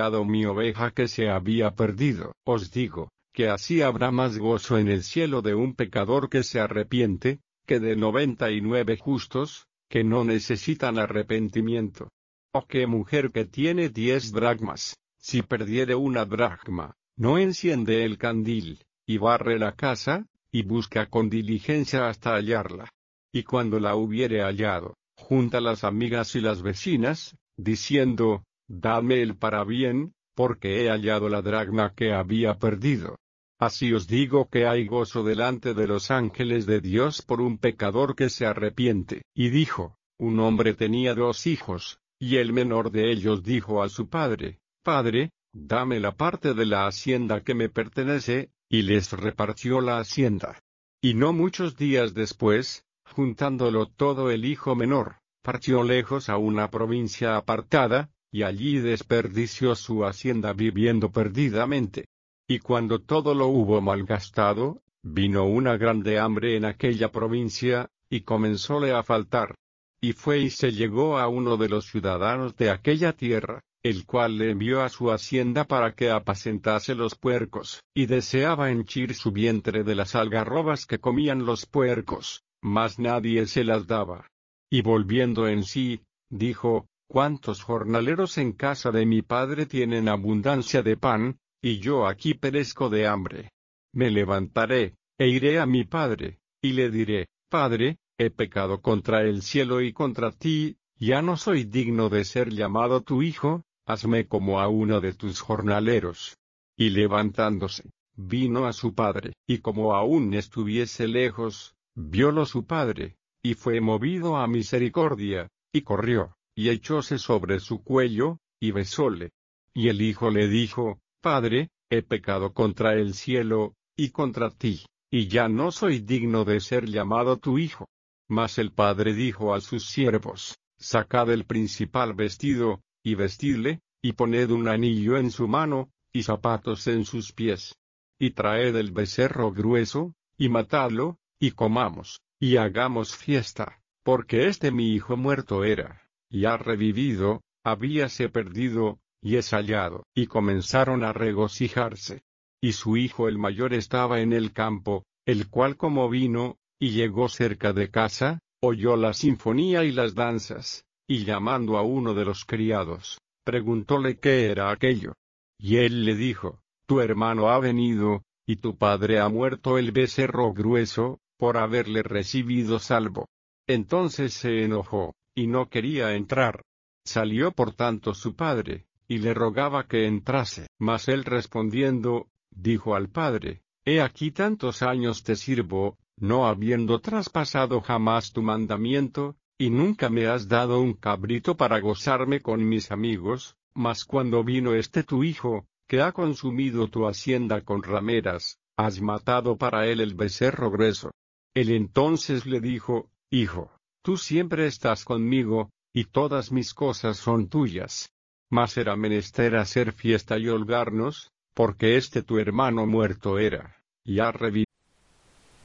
buscado mi oveja que se había perdido. Os digo, que así habrá más gozo en el cielo de un pecador que se arrepiente, que de 99 justos, que no necesitan arrepentimiento. ¿O qué mujer que tiene 10 dracmas, si perdiere una dracma, no enciende el candil, y barre la casa, y busca con diligencia hasta hallarla? Y cuando la hubiere hallado, junta las amigas y las vecinas, diciendo, dame el parabién, porque he hallado la dracma que había perdido. Así os digo que hay gozo delante de los ángeles de Dios por un pecador que se arrepiente. Y dijo, un hombre tenía 2 hijos, y el menor de ellos dijo a su padre, Padre, dame la parte de la hacienda que me pertenece, y les repartió la hacienda. Y no muchos días después, juntándolo todo el hijo menor, partió lejos a una provincia apartada, y allí desperdició su hacienda viviendo perdidamente. Y cuando todo lo hubo malgastado, vino una grande hambre en aquella provincia, y comenzóle a faltar. Y fue y se llegó a uno de los ciudadanos de aquella tierra, el cual le envió a su hacienda para que apacentase los puercos, y deseaba henchir su vientre de las algarrobas que comían los puercos, mas nadie se las daba. Y volviendo en sí, dijo, ¿cuántos jornaleros en casa de mi padre tienen abundancia de pan, y yo aquí perezco de hambre? Me levantaré, e iré a mi padre, y le diré, Padre, he pecado contra el cielo y contra ti, ya no soy digno de ser llamado tu hijo, hazme como a uno de tus jornaleros. Y levantándose, vino a su padre, y como aún estuviese lejos, viólo su padre, y fue movido a misericordia, y corrió, y echóse sobre su cuello, y besóle. Y el hijo le dijo, Padre, he pecado contra el cielo, y contra ti, y ya no soy digno de ser llamado tu hijo. Mas el padre dijo a sus siervos, sacad el principal vestido, y vestidle, y poned un anillo en su mano, y zapatos en sus pies. Y traed el becerro grueso, y matadlo, y comamos, y hagamos fiesta, porque mi hijo muerto era, y ha revivido, habíase perdido, y es hallado. Y comenzaron a regocijarse. Y su hijo el mayor estaba en el campo, el cual como vino, y llegó cerca de casa, oyó la sinfonía y las danzas, y llamando a uno de los criados, preguntóle qué era aquello. Y él le dijo, tu hermano ha venido, y tu padre ha muerto el becerro grueso, por haberle recibido salvo. Entonces se enojó, y no quería entrar. Salió por tanto su padre, y le rogaba que entrase. Mas él respondiendo, dijo al padre, he aquí tantos años te sirvo, no habiendo traspasado jamás tu mandamiento, y nunca me has dado un cabrito para gozarme con mis amigos, mas cuando vino tu hijo, que ha consumido tu hacienda con rameras, has matado para él el becerro grueso. Él entonces le dijo, Hijo, tú siempre estás conmigo, y todas mis cosas son tuyas. Mas era menester hacer fiesta y holgarnos, porque tu hermano muerto era, y ha revivido.